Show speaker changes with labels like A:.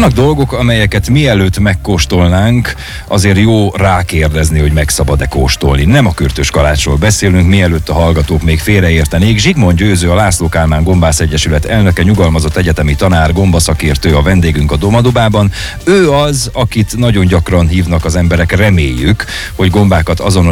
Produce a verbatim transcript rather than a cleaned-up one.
A: Vannak dolgok, amelyeket mielőtt megkóstolnánk, azért jó rákérdezni, hogy meg szabad-e kóstolni. Nem a kürtös kalácsról beszélünk, mielőtt a hallgatók még félreértenék. Zsigmond Győző, a László Kálmán Gombász Egyesület elnöke, nyugalmazott egyetemi tanár, gombaszakértő a vendégünk a Domadobában. Ő az, akit nagyon gyakran hívnak az emberek, reméljük, hogy gombákat azonos